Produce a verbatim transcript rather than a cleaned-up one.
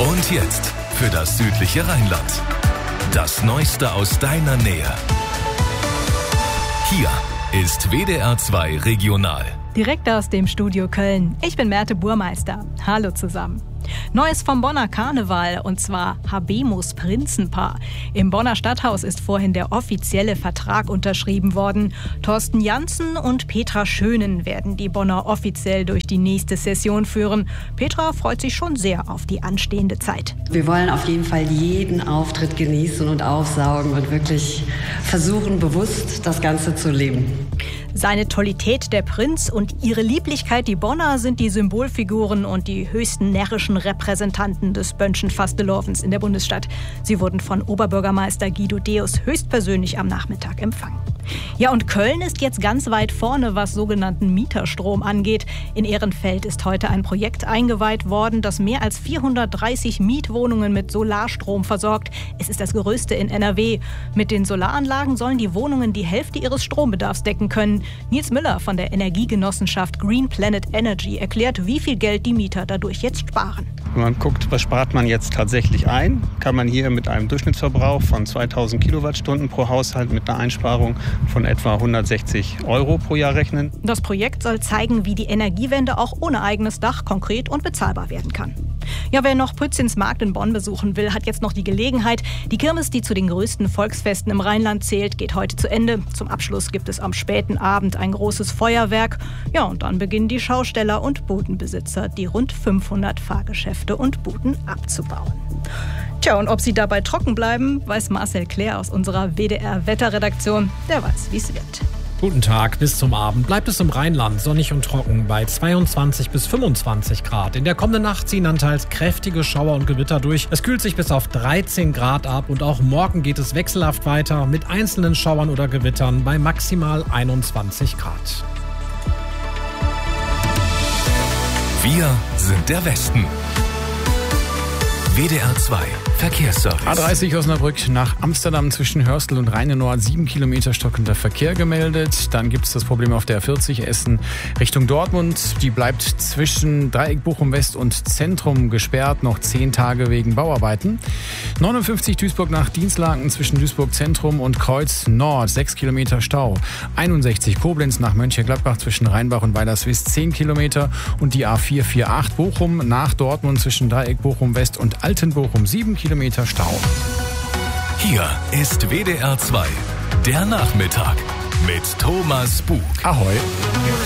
Und jetzt für das südliche Rheinland. Das Neueste aus deiner Nähe. Hier ist W D R zwei Regional. Direkt aus dem Studio Köln. Ich bin Merte Burmeister. Hallo zusammen. Neues vom Bonner Karneval, und zwar Habemus Prinzenpaar. Im Bonner Stadthaus ist vorhin der offizielle Vertrag unterschrieben worden. Thorsten Janssen und Petra Schönen werden die Bonner offiziell durch die nächste Session führen. Petra freut sich schon sehr auf die anstehende Zeit. Wir wollen auf jeden Fall jeden Auftritt genießen und aufsaugen und wirklich versuchen, bewusst das Ganze zu leben. Seine Tollität der Prinz und ihre Lieblichkeit die Bonner sind die Symbolfiguren und die höchsten närrischen Repräsentanten des Bönnschen Fastelovens in der Bundesstadt. Sie wurden von Oberbürgermeister Guido Deus höchstpersönlich am Nachmittag empfangen. Ja, und Köln ist jetzt ganz weit vorne, was sogenannten Mieterstrom angeht. In Ehrenfeld ist heute ein Projekt eingeweiht worden, das mehr als vierhundertdreißig Mietwohnungen mit Solarstrom versorgt. Es ist das größte in N R W. Mit den Solaranlagen sollen die Wohnungen die Hälfte ihres Strombedarfs decken können. Nils Müller von der Energiegenossenschaft Green Planet Energy erklärt, wie viel Geld die Mieter dadurch jetzt sparen. Wenn man guckt, was spart man jetzt tatsächlich ein, kann man hier mit einem Durchschnittsverbrauch von zweitausend Kilowattstunden pro Haushalt mit einer Einsparung von etwa hundertsechzig Euro pro Jahr rechnen. Das Projekt soll zeigen, wie die Energiewende auch ohne eigenes Dach konkret und bezahlbar werden kann. Ja, wer noch Pützins Markt in Bonn besuchen will, hat jetzt noch die Gelegenheit. Die Kirmes, die zu den größten Volksfesten im Rheinland zählt, geht heute zu Ende. Zum Abschluss gibt es am späten Abend ein großes Feuerwerk. Ja, und dann beginnen die Schausteller und Budenbesitzer, die rund fünfhundert Fahrgeschäfte und Buden abzubauen. Tja, und ob sie dabei trocken bleiben, weiß Marcel Claire aus unserer W D R-Wetterredaktion. Der weiß, wie es wird. Guten Tag, bis zum Abend bleibt es im Rheinland sonnig und trocken bei zweiundzwanzig bis fünfundzwanzig Grad. In der kommenden Nacht ziehen anteils kräftige Schauer und Gewitter durch. Es kühlt sich bis auf dreizehn Grad ab und auch morgen geht es wechselhaft weiter mit einzelnen Schauern oder Gewittern bei maximal einundzwanzig Grad. Wir sind der Westen. W D R zwei Verkehrsservice. A dreißig Osnabrück nach Amsterdam zwischen Hörstel und Rheinenort, sieben Kilometer stockender Verkehr gemeldet. Dann gibt es das Problem auf der A vierzig Essen Richtung Dortmund. Die bleibt zwischen Dreieck Bochum West und Zentrum gesperrt, noch zehn Tage wegen Bauarbeiten. neunundfünfzig Duisburg nach Dienstlaken zwischen Duisburg Zentrum und Kreuz Nord, sechs Kilometer Stau. einundsechzig Koblenz nach Mönchengladbach zwischen Rheinbach und Weilerswist, zehn Kilometer. Und die A vier achtzig Bochum nach Dortmund zwischen Dreieck Bochum West und Altenbochum, sieben Kilometer Stau. Hier ist W D R zwei, der Nachmittag mit Thomas Bug. Ahoi.